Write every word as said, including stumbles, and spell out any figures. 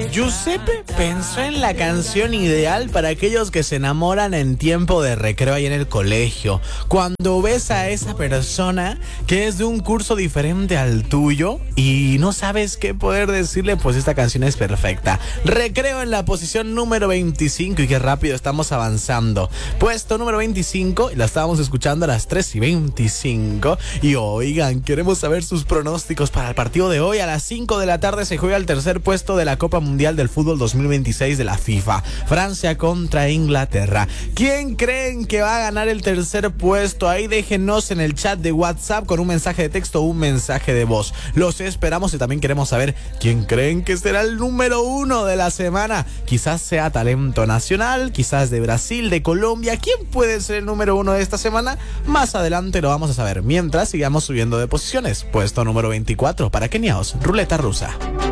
Giuseppe pensó en la canción ideal para aquellos que se enamoran en tiempo de recreo ahí en el colegio. Cuando ves a esa persona que es de un curso diferente al tuyo y no sabes qué poder decirle, pues esta canción es perfecta. Recreo en la posición número veinticinco y qué rápido estamos avanzando. Puesto número veinticinco, la estábamos escuchando a las tres y veinticinco. Y oigan, queremos saber sus pronósticos para el partido de hoy. A las cinco de la tarde se juega el tercer puesto de la Copa Mundial del Fútbol dos mil veintiséis de la FIFA. Francia contra Inglaterra. ¿Quién creen que va a ganar el tercer puesto? Ahí déjenos en el chat de WhatsApp con un mensaje de texto o un mensaje de voz. Los esperamos y también queremos saber quién creen que será el número uno de la semana. Quizás sea talento nacional, quizás de Brasil, de Colombia. ¿Quién puede ser el número uno de esta semana? Más adelante lo vamos a saber. Mientras sigamos subiendo de posiciones. Puesto número veinticuatro para Keniaos, Ruleta Rusa.